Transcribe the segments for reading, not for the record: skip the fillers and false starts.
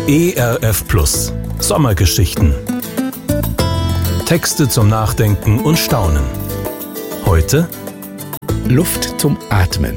ERF Plus Sommergeschichten. Texte zum Nachdenken und Staunen. Heute Luft zum Atmen.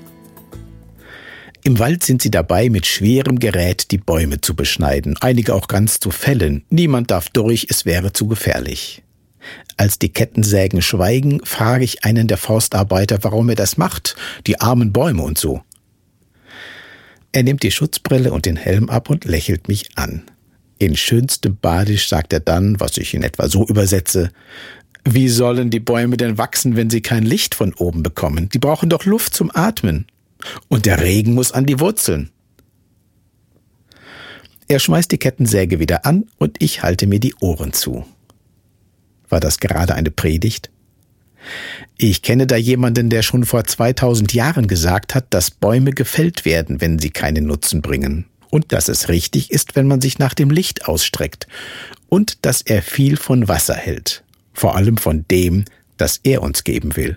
Im Wald sind sie dabei, mit schwerem Gerät die Bäume zu beschneiden, einige auch ganz zu fällen. Niemand darf durch, es wäre zu gefährlich. Als die Kettensägen schweigen, frage ich einen der Forstarbeiter, warum er das macht, die armen Bäume und so. Er nimmt die Schutzbrille und den Helm ab und lächelt mich an. In schönstem Badisch sagt er dann, was ich in etwa so übersetze: Wie sollen die Bäume denn wachsen, wenn sie kein Licht von oben bekommen? Die brauchen doch Luft zum Atmen. Und der Regen muss an die Wurzeln. Er schmeißt die Kettensäge wieder an und ich halte mir die Ohren zu. War das gerade eine Predigt? Ich kenne da jemanden, der schon vor 2000 Jahren gesagt hat, dass Bäume gefällt werden, wenn sie keinen Nutzen bringen. Und dass es richtig ist, wenn man sich nach dem Licht ausstreckt. Und dass er viel von Wasser hält. Vor allem von dem, das er uns geben will.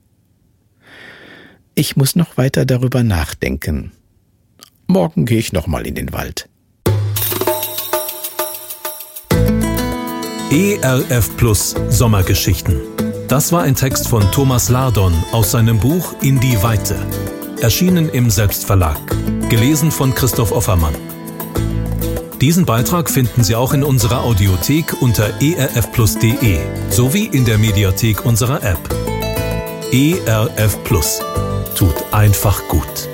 Ich muss noch weiter darüber nachdenken. Morgen gehe ich nochmal in den Wald. ERF Plus Sommergeschichten. Das war ein Text von Thomas Lardon aus seinem Buch In die Weite. Erschienen im Selbstverlag. Gelesen von Christoph Offermann. Diesen Beitrag finden Sie auch in unserer Audiothek unter erfplus.de sowie in der Mediathek unserer App. ERF Plus. Tut einfach gut.